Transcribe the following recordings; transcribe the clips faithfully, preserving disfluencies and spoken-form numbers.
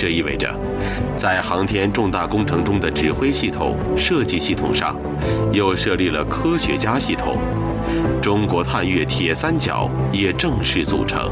这意味着，在航天重大工程中的指挥系统、设计系统上，又设立了科学家系统。中国探月铁三角也正式组成。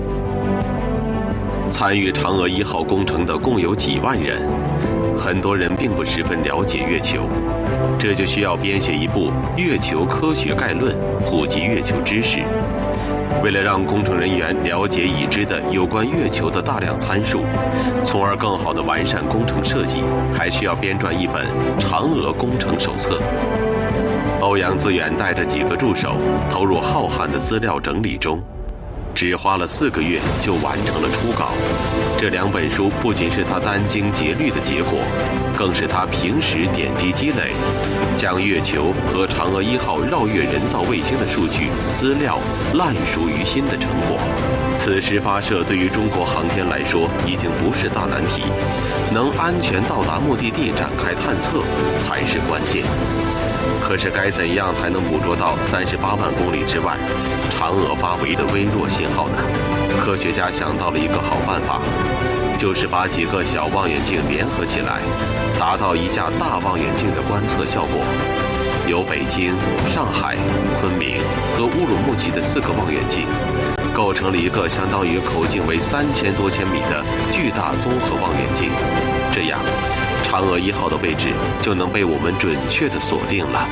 参与嫦娥一号工程的共有几万人，很多人并不十分了解月球，这就需要编写一部《月球科学概论》，普及月球知识。为了让工程人员了解已知的有关月球的大量参数，从而更好地完善工程设计，还需要编撰一本《嫦娥工程手册》。欧阳自远带着几个助手投入浩瀚的资料整理中，只花了四个月就完成了初稿。这两本书不仅是他殚精竭虑的结果，更是他平时点滴积累，将月球和嫦娥一号绕月人造卫星的数据资料烂熟于心的成果。此时发射对于中国航天来说已经不是大难题，能安全到达目的地展开探测才是关键。可是该怎样才能捕捉到三十八万公里之外嫦娥发回的微弱信号呢？科学家想到了一个好办法，就是把几个小望远镜联合起来，达到一架大望远镜的观测效果。由北京、上海、昆明和乌鲁木齐的四个望远镜，构成了一个相当于口径为三千多千米的巨大综合望远镜。这样，嫦娥一号的位置就能被我们准确地锁定了。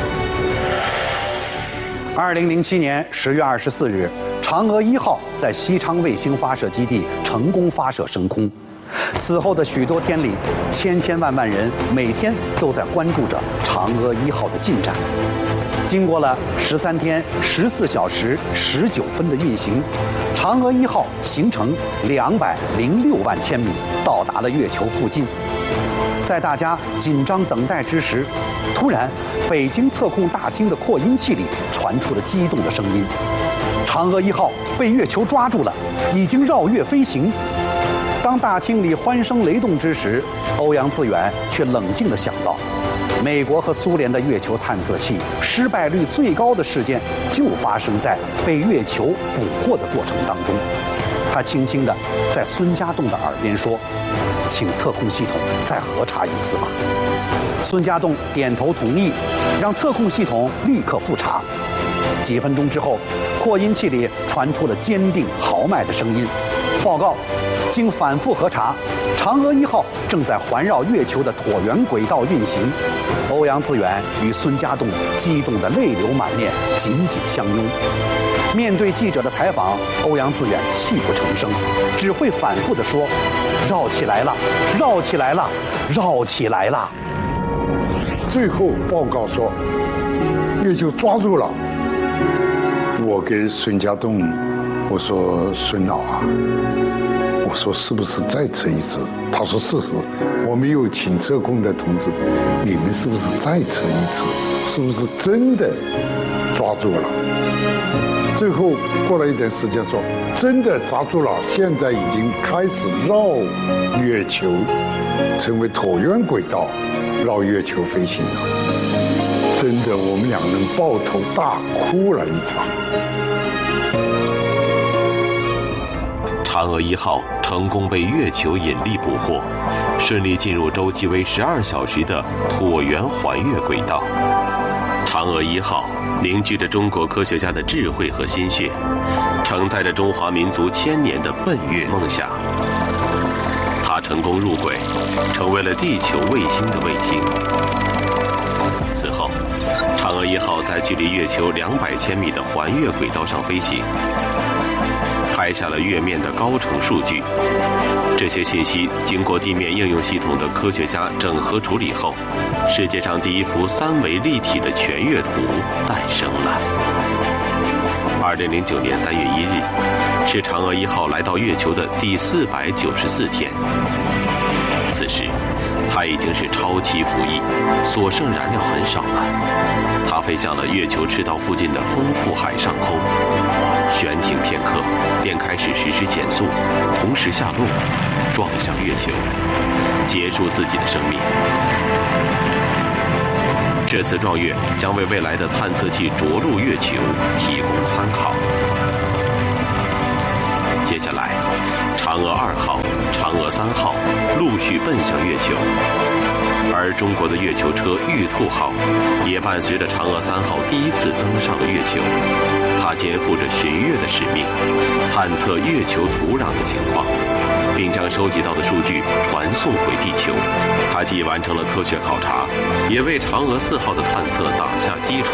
二零零七年十月二十四日，嫦娥一号在西昌卫星发射基地成功发射升空。此后的许多天里，千千万万人每天都在关注着嫦娥一号的进展。经过了十三天十四小时十九分的运行，嫦娥一号行程两百零六万千米，到达了月球附近。在大家紧张等待之时，突然，北京测控大厅的扩音器里传出了激动的声音：嫦娥一号被月球抓住了，已经绕月飞行。当大厅里欢声雷动之时，欧阳自远却冷静地想到，美国和苏联的月球探测器失败率最高的事件就发生在被月球捕获的过程当中。他轻轻地在孙家栋的耳边说：“请测控系统再核查一次吧。”孙家栋点头同意，让测控系统立刻复查。几分钟之后，扩音器里传出了坚定豪迈的声音：“报告，经反复核查，嫦娥一号正在环绕月球的椭圆轨道运行。”欧阳自远与孙家栋激动得泪流满面，紧紧相拥。面对记者的采访，欧阳自远泣不成声，只会反复地说：“绕起来了，绕起来了，绕起来了。” 最后报告说，月球抓住了。我给孙家栋，我说：“孙老啊，我说是不是再测一次？”他说：“是是，我们有请测控的同志，你们是不是再测一次？是不是真的抓住了？”最后过了一段时间说：“真的抓住了，现在已经开始绕月球，成为椭圆轨道，绕月球飞行了。”真的，我们两人抱头大哭了一场。 嫦娥一号成功被月球引力捕获，顺利进入周期为十二小时的椭圆环月轨道。嫦娥一号凝聚着中国科学家的智慧和心血，承载着中华民族千年的奔月梦想。它成功入轨，成为了地球卫星的卫星。此后，嫦娥一号在距离月球两百千米的环月轨道上飞行，拍下了月面的高程数据。这些信息经过地面应用系统的科学家整合处理后，世界上第一幅三维立体的全月图诞生了。二零零九年三月一日，是嫦娥一号来到月球的第四百九十四天。此时，它已经是超期服役，所剩燃料很少了。它飞向了月球赤道附近的丰富海上空，悬停片刻，便开始实施减速，同时下落，撞向月球，结束自己的生命。这次撞月将为未来的探测器着陆月球提供参考。接下来，嫦娥二号、 嫦娥三号陆续奔向月球，而中国的月球车玉兔号也伴随着嫦娥三号第一次登上了月球。它肩负着巡月的使命，探测月球土壤的情况，并将收集到的数据传送回地球。它既完成了科学考察，也为嫦娥四号的探测打下基础。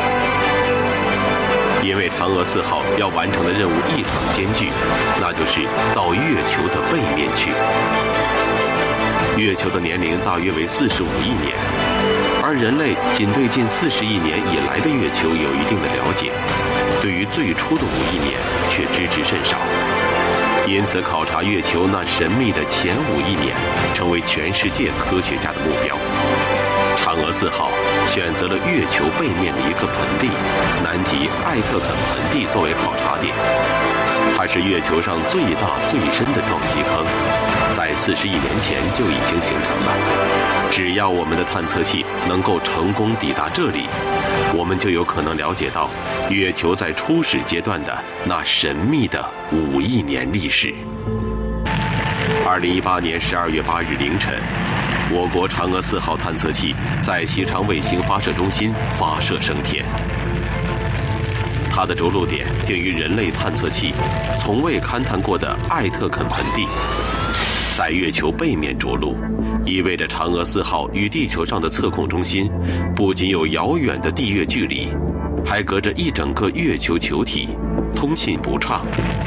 因为嫦娥四号要完成的任务异常艰巨，那就是到月球的背面去。月球的年龄大约为四十五亿年，而人类仅对近四十亿年以来的月球有一定的了解，对于最初的五亿年却知之甚少。因此，考察月球那神秘的前五亿年，成为全世界科学家的目标。嫦娥四号选择了月球背面的一个盆地——南极艾特肯盆地作为考察点。它是月球上最大最深的撞击坑，在四十亿年前就已经形成了。只要我们的探测器能够成功抵达这里，我们就有可能了解到月球在初始阶段的那神秘的五亿年历史。二零一八年十二月八日凌晨，我国嫦娥四号探测器在西昌卫星发射中心发射升天。它的着陆点定于人类探测器从未勘探过的艾特肯盆地，在月球背面着陆，意味着嫦娥四号与地球上的测控中心不仅有遥远的地月距离，还隔着一整个月球球体，通信不畅。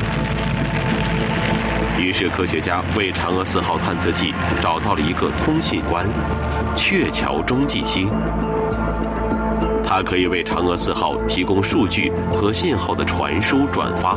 于是科学家为嫦娥四号探测器找到了一个通信官——鹊桥中继星。它可以为嫦娥四号提供数据和信号的传输转发。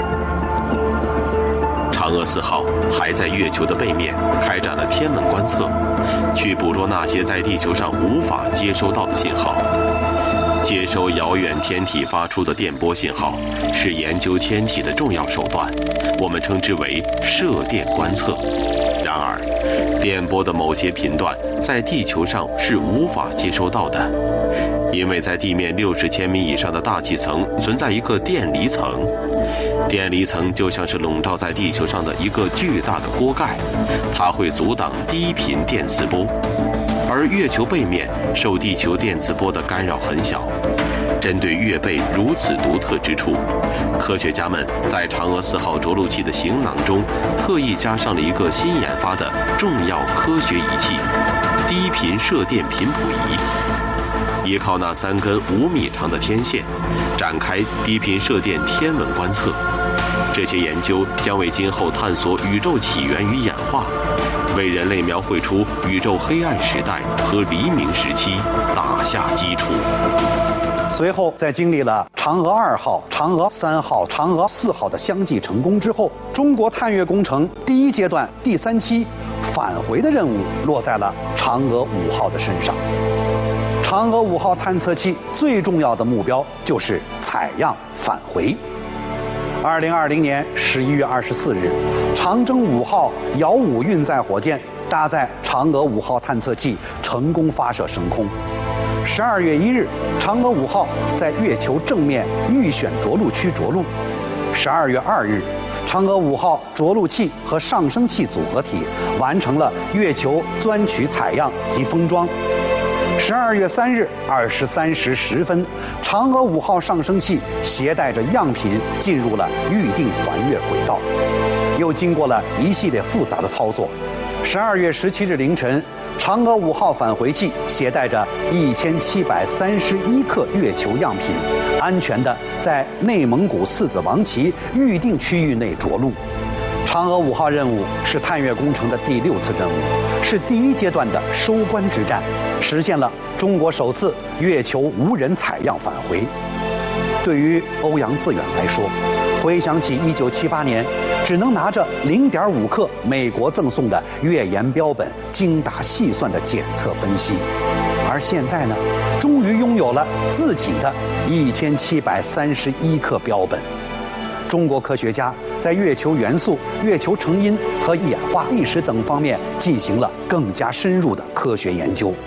嫦娥四号还在月球的背面开展了天文观测，去捕捉那些在地球上无法接收到的信号。接收遥远天体发出的电波信号是研究天体的重要手段，我们称之为射电观测。然而，电波的某些频段在地球上是无法接收到的，因为在地面六十千米以上的大气层存在一个电离层，电离层就像是笼罩在地球上的一个巨大的锅盖，它会阻挡低频电磁波。而月球背面受地球电磁波的干扰很小。针对月背如此独特之处，科学家们在嫦娥四号着陆器的行囊中特意加上了一个新研发的重要科学仪器——低频射电频谱仪。依靠那三根五米长的天线，展开低频射电天文观测。这些研究将为今后探索宇宙起源与演化，为人类描绘出宇宙黑暗时代和黎明时期打下基础。 随后，在经历了嫦娥二号、嫦娥三号、嫦娥四号的相继成功之后，中国探月工程第一阶段第三期返回的任务落在了嫦娥五号的身上。嫦娥五号探测器最重要的目标就是采样返回。二零二零年十一月二十四日，长征五号遥五运载火箭搭载嫦娥五号探测器成功发射升空。十二月一日，嫦娥五号在月球正面预选着陆区着陆。十二月二日，嫦娥五号着陆器和上升器组合体完成了月球钻取采样及封装。十二月三日二十三时十分，嫦娥五号上升器携带着样品进入了预定环月轨道，又经过了一系列复杂的操作。十二月十七日凌晨，嫦娥五号返回器携带着一千七百三十一克月球样品，安全地在内蒙古四子王旗预定区域内着陆。嫦娥五号任务是探月工程的第六次任务，是第一阶段的收官之战，实现了中国首次月球无人采样返回。对于欧阳自远来说，回想起一九七八年只能拿着零点五克美国赠送的月岩标本精打细算的检测分析，而现在呢，终于拥有了自己的一千七百三十一克标本。中国科学家在月球元素、月球成因和演化历史等方面进行了更加深入的科学研究。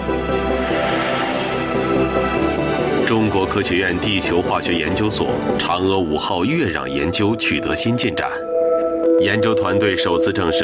中国科学院地球化学研究所嫦娥五号月壤研究取得新进展，研究团队首次证实